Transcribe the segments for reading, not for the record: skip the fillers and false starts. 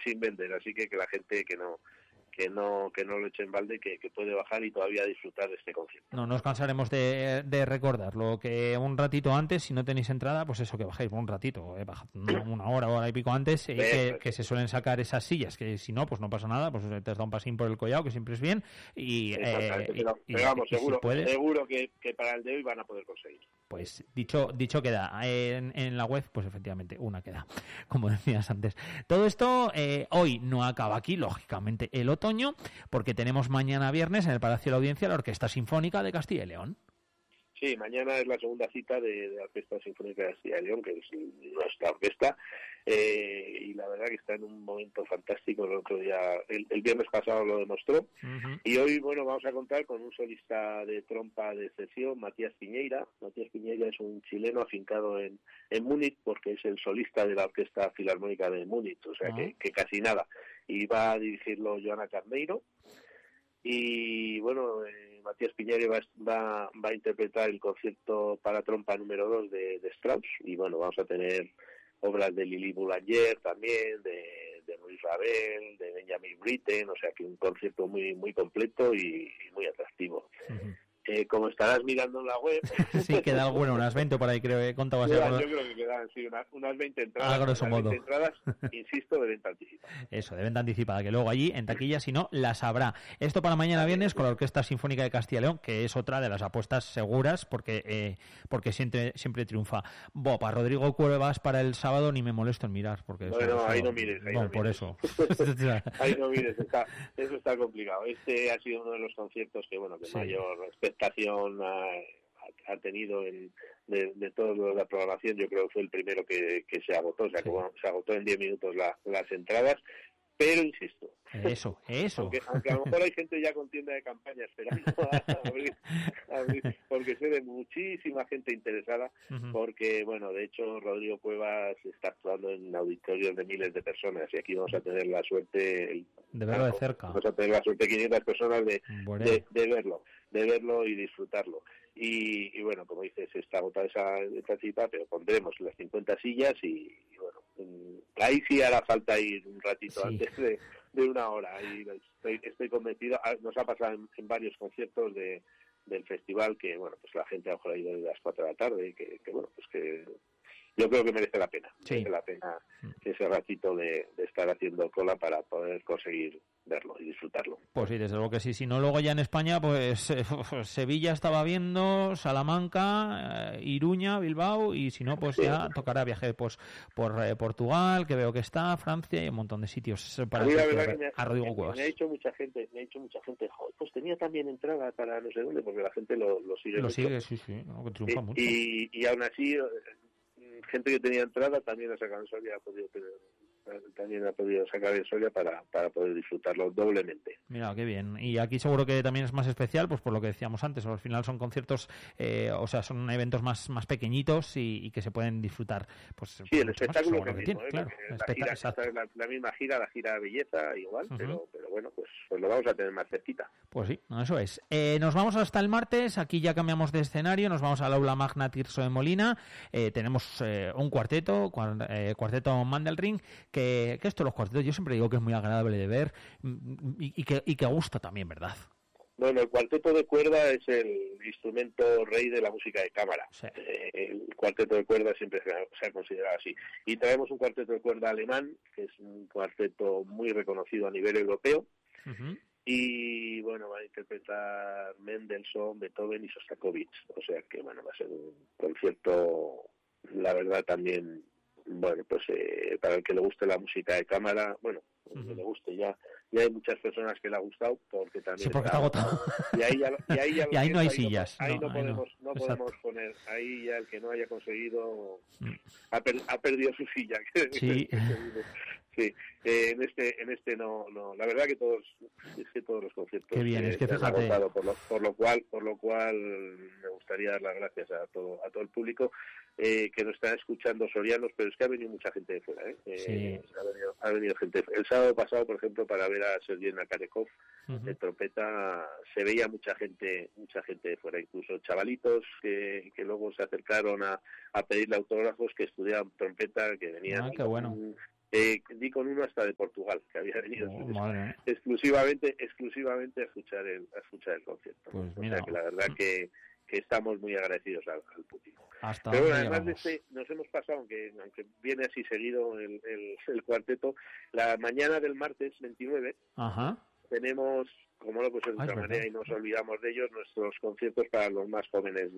sin vender, así que la gente que no lo eche en balde, que puede bajar y todavía disfrutar de este concierto. No nos cansaremos de recordarlo, que un ratito antes, si no tenéis entrada, pues eso, que bajéis un ratito, bajad una hora y pico antes, que se suelen sacar esas sillas, que si no, pues no pasa nada, pues te has dado un pasín por el collado, que siempre es bien, pero vamos, seguro que para el de hoy van a poder conseguir. Pues dicho queda, en la web, pues efectivamente, una queda, como decías antes. Todo esto hoy no acaba aquí, lógicamente, el otoño, porque tenemos mañana viernes en el Palacio de la Audiencia la Orquesta Sinfónica de Castilla y León. Sí, mañana es la segunda cita de la Orquesta Sinfónica de Castilla y León, que es nuestra orquesta, y la verdad que está en un momento fantástico. El otro día, el viernes pasado lo demostró, y hoy, bueno, vamos a contar con un solista de trompa de excepción, Matías Piñeira. Matías Piñeira es un chileno afincado en Múnich, porque es el solista de la Orquesta Filarmónica de Múnich, o sea que casi nada. Y va a dirigirlo Joana Carneiro. Y bueno, Matías Piñeira va a interpretar el concierto para trompa número 2 de Strauss, y bueno, vamos a tener obras de Lili Boulanger también, de Maurice Ravel, de Benjamin Britten, o sea que un concierto muy muy completo y muy atractivo. Como estarás mirando en la web... Sí, queda alguna, unas 20 por ahí, creo que contabas. Yo creo que quedan, sí, unas 20 entradas. A grosso modo. 20 entradas, insisto, de venta anticipada. Eso, de venta anticipada, que luego allí, en taquilla, si no, las habrá. Esto para mañana viernes con la Orquesta Sinfónica de Castilla y León, que es otra de las apuestas seguras, porque siempre triunfa. Para Rodrigo Cuevas, para el sábado, ni me molesto en mirar, porque ahí no mires. Por eso. Ahí no mires, eso está complicado. Este ha sido uno de los conciertos que mayor expectación ha tenido de todos los de la programación. Yo creo que fue el primero que se agotó, o sea que se agotó en 10 minutos las entradas, pero insisto, eso aunque a lo mejor hay gente ya con tienda de campaña esperando a abrir, porque sé de muchísima gente interesada, porque bueno, de hecho Rodrigo Cuevas está actuando en auditorios de miles de personas, y aquí vamos a tener la suerte de verlo de cerca. Vamos a tener la suerte de 500 personas de verlo y disfrutarlo. Y bueno, como dices, está agotada esta cita, pero pondremos las 50 sillas y bueno, ahí sí hará falta ir un ratito antes de una hora. Y estoy convencido, nos ha pasado en varios conciertos del festival que, bueno, pues la gente a lo mejor ha ido desde las 4 de la tarde, que bueno, pues que yo creo que merece la pena. Merece la pena ese ratito de estar haciendo cola para poder conseguir verlo y disfrutarlo. Pues sí, desde luego que sí. Si no, luego ya en España, pues Sevilla estaba viendo, Salamanca, Iruña, Bilbao, y si no, pues ya tocará viaje pues por Portugal, que veo que está, Francia, y un montón de sitios para a Rodrigo Cuevas. Me ha dicho mucha gente, joder, pues tenía también entrada para no sé dónde, porque la gente lo sigue. Lo sigue, sí, que triunfa mucho. Y aún así, gente que tenía entrada también ha sacado en Soria, también ha podido sacar en Soria para poder disfrutarlo doblemente. Mira, qué bien. Y aquí seguro que también es más especial, pues por lo que decíamos antes, al final son conciertos, son eventos más pequeñitos y que se pueden disfrutar. Pues sí, el espectáculo que tiene, claro. La misma gira, la gira Belleza igual, pero bueno, pues lo vamos a tener más cerquita. Pues sí, eso es. Nos vamos hasta el martes, aquí ya cambiamos de escenario, nos vamos al Aula Magna Tirso de Molina, tenemos un cuarteto Mandelring, que esto los cuartetos yo siempre digo que es muy agradable de ver y que gusta también, ¿verdad? Bueno, el cuarteto de cuerda es el instrumento rey de la música de cámara. Sí. El cuarteto de cuerda siempre se ha considerado así. Y traemos un cuarteto de cuerda alemán, que es un cuarteto muy reconocido a nivel europeo. Y bueno, va a interpretar Mendelssohn, Beethoven y Shostakovich. O sea que bueno, va a ser un concierto, la verdad, también, bueno, pues para el que le guste la música de cámara, bueno, que le guste, ya hay muchas personas que le ha gustado, porque también sí, porque está agotado. Y ahí no hay sillas. Ahí no podemos poner, ahí ya el que no haya conseguido ha perdido su silla. Sí. Sí, en este no, la verdad que todos los conciertos qué bien, es que se han fíjate, agotado, por lo cual me gustaría dar las gracias a todo el público que nos están escuchando sorianos, pero es que ha venido mucha gente de fuera, sí. ha venido gente. El sábado pasado, por ejemplo, para ver a Sergei Nakarekov de trompeta, se veía mucha gente de fuera, incluso chavalitos que luego se acercaron a pedirle autógrafos, que estudiaban trompeta, que venían qué bueno. Di con uno hasta de Portugal, que había venido exclusivamente a escuchar el concierto. Pues o mira, sea que la verdad que estamos muy agradecidos al público. Pero bueno, además de nos hemos pasado, aunque viene así seguido el cuarteto, la mañana del martes 29 tenemos, como no puede ser de otra manera, y nos olvidamos de ellos, nuestros conciertos para los más jóvenes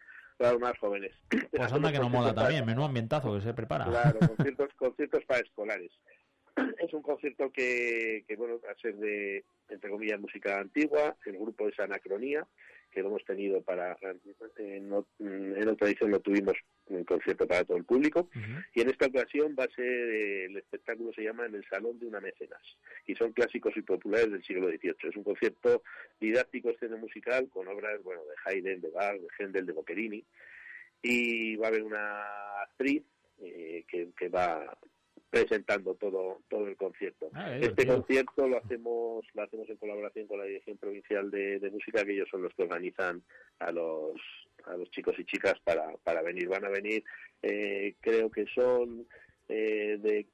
Pues anda que no mola también, menudo ambientazo que se prepara. Claro, conciertos para escolares. Es un concierto que bueno, va a ser de, entre comillas, música antigua. El grupo es Anacronía, que lo hemos tenido en otra edición lo tuvimos un concierto para todo el público, y en esta ocasión va a ser, el espectáculo se llama En el Salón de una Mecenas, y son clásicos y populares del siglo XVIII. Es un concierto didáctico, escena musical, con obras, bueno, de Haydn, de Bach, de Händel, de Boccherini, y va a haber una actriz que va presentando todo el concierto. Concierto lo hacemos en colaboración con la Dirección Provincial de Música, que ellos son los que organizan a los chicos y chicas para venir. Van a venir, creo que son de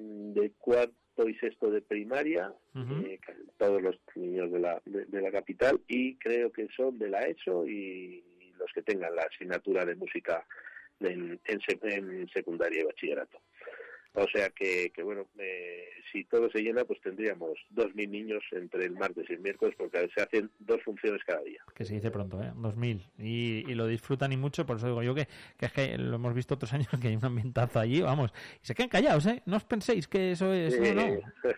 cuarto y sexto de primaria, todos los niños de la capital, y creo que son de la ESO y los que tengan la asignatura de música en secundaria y bachillerato. O sea que bueno, si todo se llena, pues tendríamos 2.000 niños entre el martes y el miércoles, porque se hacen 2 funciones cada día. Que se dice pronto, 2.000. Y lo disfrutan y mucho, por eso digo yo que es que lo hemos visto otros años, que hay un ambientazo allí, vamos, y se quedan callados, No os penséis que eso es... No.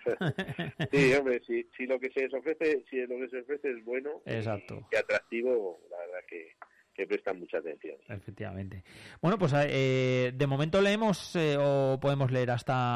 Sí, hombre, si lo que se ofrece es bueno. Exacto. Y atractivo, la verdad que prestan mucha atención. Efectivamente. Bueno, pues de momento leemos o podemos leer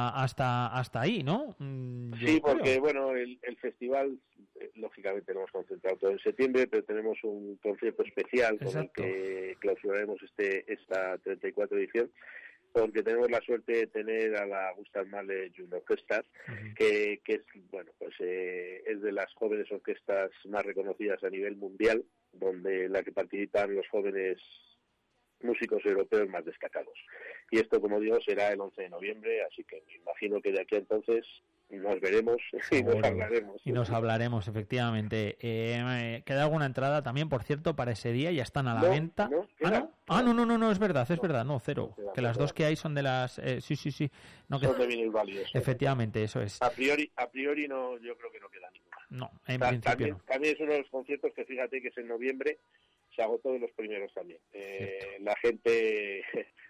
hasta ahí, ¿no? Sí, porque bueno, el festival lógicamente lo hemos concentrado todo en septiembre, pero tenemos un concierto especial con el que clausuraremos esta 34 edición, porque tenemos la suerte de tener a la Gustav Mahler Junior Orchestra, que es, bueno, pues es de las jóvenes orquestas más reconocidas a nivel mundial, donde la que participan los jóvenes músicos europeos más destacados. Y esto, como digo, será el 11 de noviembre, así que me imagino que de aquí a entonces nos veremos y nos hablaremos. Y nos hablaremos, efectivamente. ¿Queda alguna entrada también, por cierto, para ese día? ¿Ya están a la venta? No, no, es verdad, no, cero. Que las dos que hay son de las... sí. No, son de vinil válidos. Efectivamente, eso es. A priori no, yo creo que no queda ninguna. No, en principio no. También es uno de los conciertos que, fíjate, que es en noviembre, se agotó de los primeros también. La gente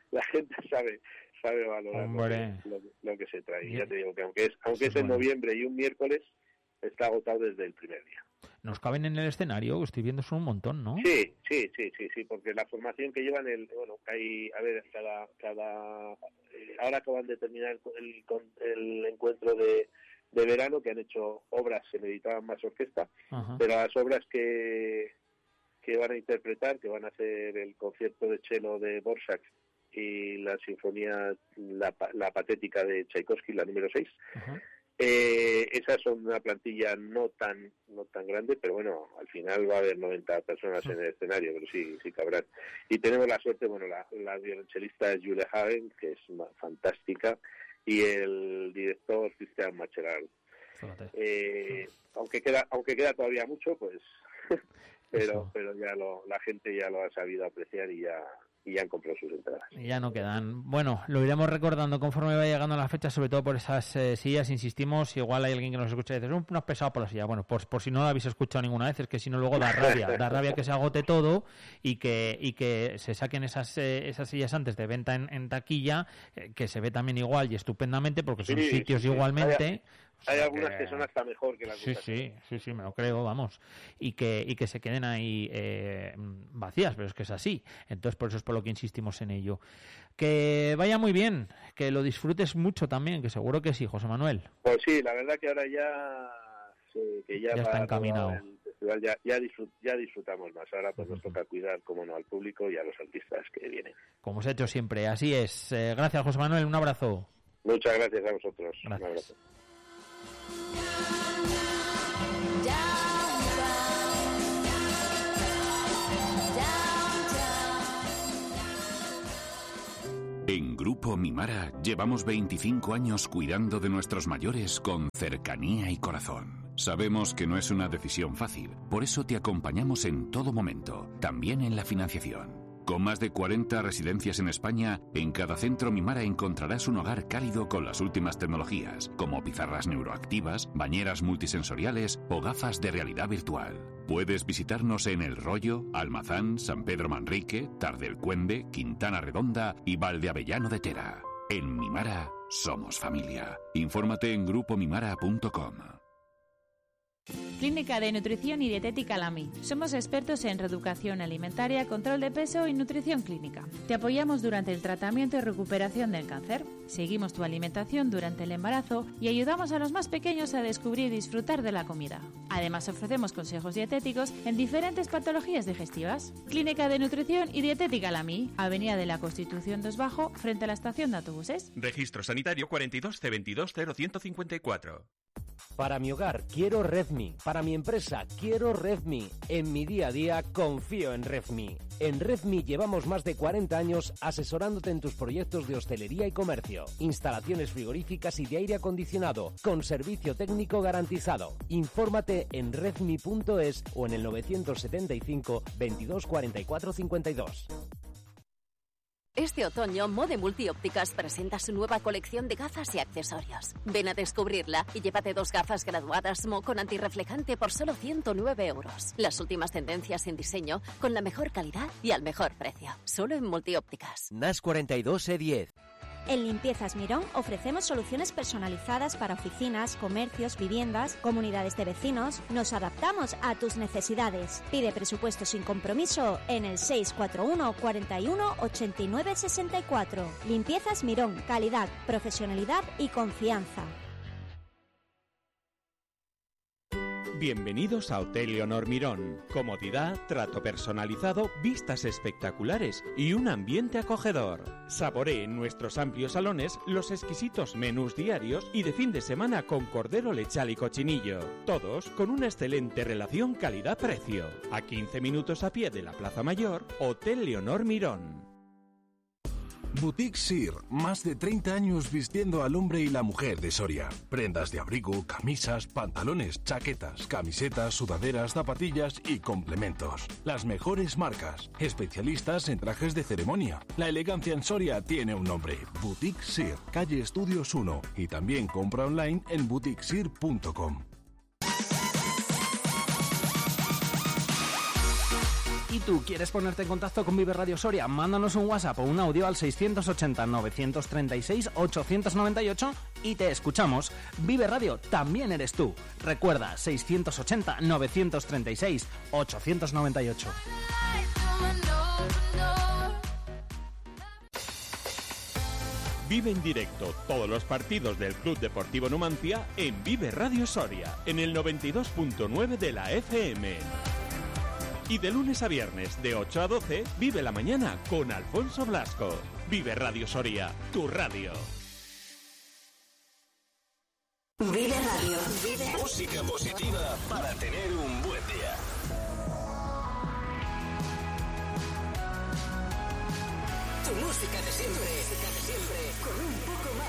sabe valorar lo que se trae. Ya te digo que aunque es en noviembre y un miércoles, está agotado desde el primer día. Nos caben en el escenario, estoy viendo son un montón, ¿no? Sí, porque la formación que llevan, hay, a ver, ahora acaban de terminar el encuentro de verano, que han hecho obras, se necesitaban más orquesta, pero las obras que van a interpretar, que van a hacer el concierto de cello de Borsak y la sinfonía, la patética de Tchaikovsky, la número 6, esas son una plantilla no tan grande, pero bueno, al final va a haber 90 personas en el escenario, pero sí cabrán. Y tenemos la suerte, bueno, la violonchelista es Julia Hagen, que es fantástica, y el director Christian Macherard. Aunque queda todavía mucho, pues pero ya la gente ya lo ha sabido apreciar y ya han comprado sus entradas. Y ya no quedan. Bueno, lo iremos recordando conforme va llegando la fecha, sobre todo por esas sillas, insistimos. Igual hay alguien que nos escucha y dice, unos pesados por la silla. Bueno, por si no lo habéis escuchado ninguna vez, es que si no luego da rabia que se agote todo y que se saquen esas sillas antes de venta en taquilla, que se ve también igual y estupendamente, porque son sitios igualmente... Hay algunas que son hasta mejor que las sí, me lo creo, vamos. Y que se queden ahí vacías, pero es que es así. Entonces, por eso es por lo que insistimos en ello. Que vaya muy bien, que lo disfrutes mucho también, que seguro que sí, José Manuel. Pues sí, la verdad que ahora ya está encaminado. El festival ya disfrutamos más. Ahora pues nos toca cuidar, como no, al público y a los artistas que vienen. Como se ha hecho siempre, así es. Gracias, José Manuel, un abrazo. Muchas gracias a vosotros. Gracias. Un abrazo. En Grupo Grupo Mimara llevamos 25 años cuidando de nuestros mayores con cercanía y corazón. Sabemos que no es una decisión fácil, por eso te acompañamos en todo momento, también en la financiación. Con más de 40 residencias en España, en cada centro Mimara encontrarás un hogar cálido con las últimas tecnologías, como pizarras neuroactivas, bañeras multisensoriales o gafas de realidad virtual. Puedes visitarnos en El Rollo, Almazán, San Pedro Manrique, Tardelcuende, Quintana Redonda y Valdeavellano de Tera. En Mimara somos familia. Infórmate en grupomimara.com. Clínica de Nutrición y Dietética Lamy. Somos expertos en reeducación alimentaria, control de peso y nutrición clínica. Te apoyamos durante el tratamiento y recuperación del cáncer. Seguimos tu alimentación durante el embarazo y ayudamos a los más pequeños a descubrir y disfrutar de la comida. Además, ofrecemos consejos dietéticos en diferentes patologías digestivas. Clínica de Nutrición y Dietética Lamy. Avenida de la Constitución 2 Bajo, frente a la estación de autobuses. Registro sanitario 42 C22 0154. Para mi hogar quiero Redmi, para mi empresa quiero Redmi, en mi día a día confío en Redmi. En Redmi llevamos más de 40 años asesorándote en tus proyectos de hostelería y comercio, instalaciones frigoríficas y de aire acondicionado, con servicio técnico garantizado. Infórmate en redmi.es o en el 975 22 44 52. Este otoño, Mode Multiópticas presenta su nueva colección de gafas y accesorios. Ven a descubrirla y llévate 2 gafas graduadas Mo con antirreflejante por solo 109 euros. Las últimas tendencias en diseño, con la mejor calidad y al mejor precio. Solo en Multiópticas. NAS 42 E10. En Limpiezas Mirón ofrecemos soluciones personalizadas para oficinas, comercios, viviendas, comunidades de vecinos. Nos adaptamos a tus necesidades. Pide presupuesto sin compromiso en el 641 41 89 64. Limpiezas Mirón, calidad, profesionalidad y confianza. Bienvenidos a Hotel Leonor Mirón. Comodidad, trato personalizado, vistas espectaculares y un ambiente acogedor. Saboree en nuestros amplios salones los exquisitos menús diarios y de fin de semana con cordero lechal y cochinillo. Todos con una excelente relación calidad-precio. A 15 minutos a pie de la Plaza Mayor, Hotel Leonor Mirón. Boutique Sir, más de 30 años vistiendo al hombre y la mujer de Soria. Prendas de abrigo, camisas, pantalones, chaquetas, camisetas, sudaderas, zapatillas y complementos. Las mejores marcas, especialistas en trajes de ceremonia. La elegancia en Soria tiene un nombre, Boutique Sir, calle Estudios 1, y también compra online en boutiquesir.com. ¿Y tú quieres ponerte en contacto con Vive Radio Soria? Mándanos un WhatsApp o un audio al 680-936-898 y te escuchamos. Vive Radio también eres tú. Recuerda, 680-936-898. Vive en directo todos los partidos del Club Deportivo Numancia en Vive Radio Soria, en el 92.9 de la FM. Y de lunes a viernes, de 8 a 12, vive la mañana con Alfonso Blasco. Vive Radio Soria, tu radio. Vive Radio. Vive. Música positiva para tener un buen día. Tu música de siempre, con un poco más.